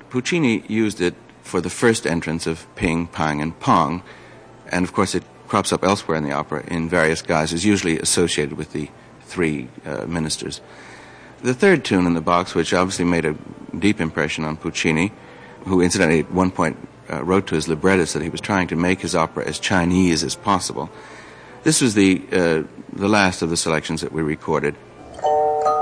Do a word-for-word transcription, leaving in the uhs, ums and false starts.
Puccini used it for the first entrance of Ping, Pang, and Pong, and of course it crops up elsewhere in the opera in various guises, usually associated with the three uh, ministers. The third tune in the box, which obviously made a deep impression on Puccini, who incidentally at one point uh, wrote to his librettist that he was trying to make his opera as Chinese as possible. This was the uh, the last of the selections that we recorded.